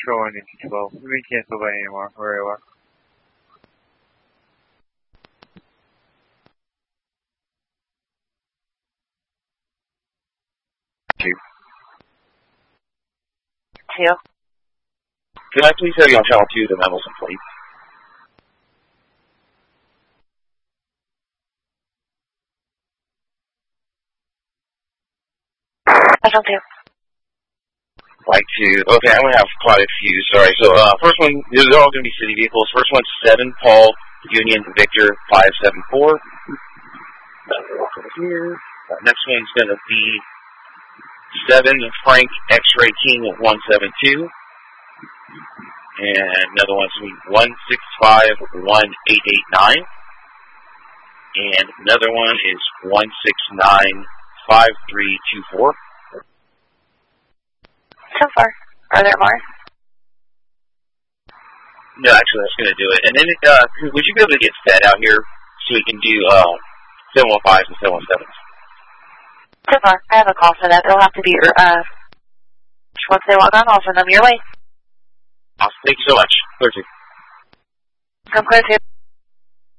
Control into 12. We cancel by AMR. Where you are. Two. Can I please have you on channel 2 to Mendelson, please? Channel 2. Like to, okay, I'm going to have quite a few, sorry. So, first one, these are all going to be city vehicles. First one's 7 Paul Union Victor 574. Over here. Next one's going to be 7 Frank X-Ray King 172. And another one's going to be 1651889. And another one is 1695324. So far. Are there more? No, actually, that's going to do it. And then, would you be able to get fed out here so we can do 715s and 717s? So far. I have a call for that. They'll have to be, once they log on, I'll send them your way. Awesome. Thank you so much. Clear 2. Come clear 2.